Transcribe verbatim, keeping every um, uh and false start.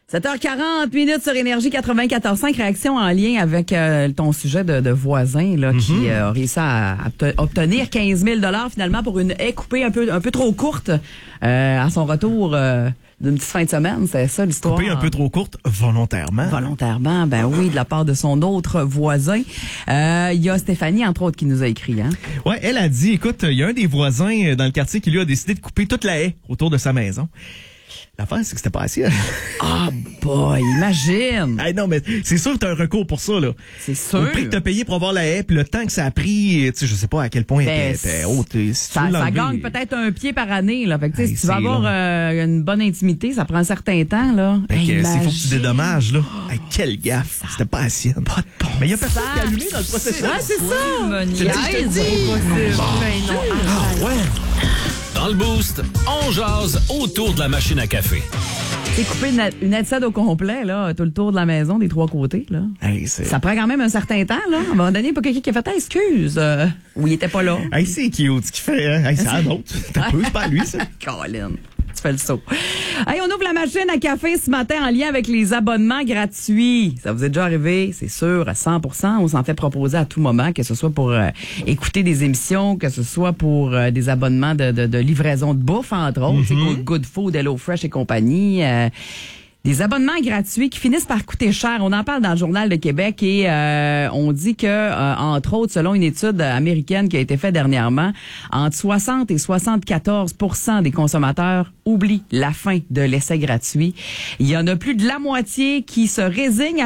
sept heures quarante minutes sur Énergie quatre-vingt-quatorze virgule cinq. Réaction en lien avec euh, ton sujet de, de voisin là, mm-hmm. qui euh, a réussi à, à obtenir quinze mille dollars finalement pour une haie coupée un peu, un peu trop courte euh, à son retour euh, d'une petite fin de semaine. C'est ça l'histoire. Coupée un peu trop courte volontairement. Volontairement, ben oui, de la part de son autre voisin. Il euh, y a Stéphanie, entre autres, qui nous a écrit. Hein? Ouais, elle a dit, écoute, il y a un des voisins dans le quartier qui lui a décidé de couper toute la haie autour de sa maison. L'affaire, c'est que c'était pas assez. Ah, boy, imagine! Hey, non, mais c'est sûr que t'as un recours pour ça, là. C'est sûr. Au prix que t'as payé pour avoir la haie, puis le temps que ça a pris, tu sais, je sais pas à quel point ben, était haute. Si ça, ça gagne peut-être un pied par année, là. Fait que, hey, si tu veux avoir euh, une bonne intimité, ça prend un certain temps, là. Fait que, hey, c'est faut que tu dédommages, là. Hey, quelle gaffe! Ça... C'était pas assez. Pas de bon mais il y a personne qui a allumé dans le processus. Ouais, c'est ça! Je te dis, je te dis. Ah, ouais. Dans le Boost, on jase autour de la machine à café. C'est couper une, une aide au complet, là, tout le tour de la maison, des trois côtés, là. Hey, c'est... Ça prend quand même un certain temps, là. À un moment donné, il n'y a pas quelqu'un qui a fait, hey, excuse, euh, où il était pas là. Hey, c'est cute ce qu'il fait, hein? Hey, c'est un autre. T'as peu, c'est pas lui, ça. Colin. Tu fais le saut. Hey, on ouvre la machine à café ce matin en lien avec les abonnements gratuits. Ça vous est déjà arrivé, c'est sûr, à cent pour cent. On s'en fait proposer à tout moment, que ce soit pour euh, écouter des émissions, que ce soit pour euh, des abonnements de, de, de livraison de bouffe, entre autres. Mm-hmm. C'est Good Food, HelloFresh et compagnie. Euh, Des abonnements gratuits qui finissent par coûter cher. On en parle dans le Journal de Québec et euh, on dit que, euh, entre autres, selon une étude américaine qui a été faite dernièrement, entre soixante et soixante-quatorze pour cent des consommateurs oublient la fin de l'essai gratuit. Il y en a plus de la moitié qui se résignent